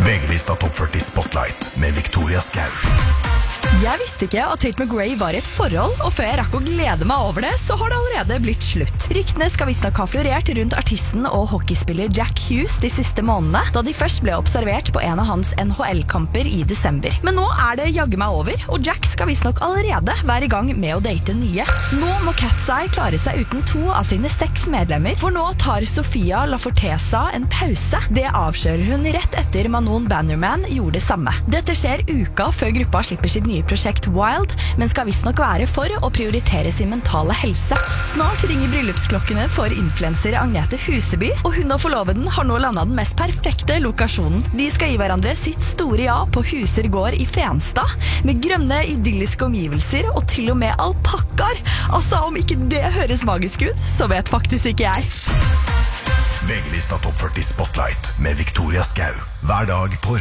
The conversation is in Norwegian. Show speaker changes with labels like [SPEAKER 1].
[SPEAKER 1] VG-lista Topp 40 Spotlight med Victoria Skau.
[SPEAKER 2] Jeg visste ikke at Tate McRae var i et forhold, og før jeg rakk å glede meg over det, så har det allerede blitt slutt. Ryktene skal visstnok ha florert rundt artisten og hockeyspiller Jack Hughes de siste månedene, da de først ble observert på en av hans NHL-kamper i desember. Men nå er det jagge meg over, og Jack skal visstnok allerede være i gang med å date nye. Nå må Cat's-Eye klare seg uten 2 av sine 6 medlemmer, for nå tar Sofia Lafortesa en pause. Det avslører hun rett etter Manon Bannerman gjorde det samme. Dette skjer uka før gruppa slipper sitt nye prosjekt Wild, men skal visstnok være for å prioritere sin mentale helse. Snart ringer bryllupsklokkene for influencer Agnete Huseby, og hun og forloveden har nå landet den mest perfekte lokasjonen. De skal gi hverandre sitt store ja på Huser gård i Fenstad, med grønne, idylliske omgivelser og til og med alpakkar. Altså, om ikke det høres magisk ut, så vet faktisk ikke jeg.
[SPEAKER 1] VG-lista Topp 40 Spotlight med Victoria Skau. Hver dag på